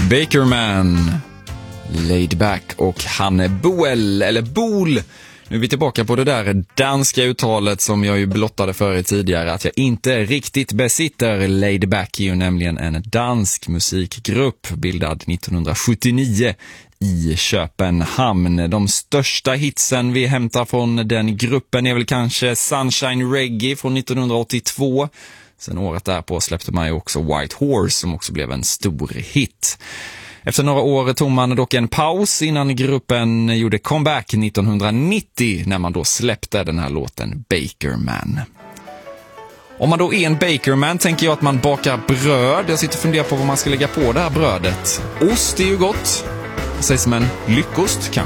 Bakerman, Laid Back och Hanne Boel, eller Bol. Nu är vi tillbaka på det där danska uttalet som jag ju blottade för tidigare att jag inte riktigt besitter. Laid Back är ju nämligen en dansk musikgrupp bildad 1979 i Köpenhamn. De största hitsen vi hämtar från den gruppen är väl kanske Sunshine Reggae från 1982. Sen året därpå släppte man ju också White Horse som också blev en stor hit. Efter några år tog man dock en paus innan gruppen gjorde comeback 1990 när man då släppte den här låten Bakerman. Om man då är en bakerman tänker jag att man bakar bröd. Jag sitter och funderar på vad man ska lägga på det här brödet. Ost är ju gott. Det sägs som en lyckost kanske.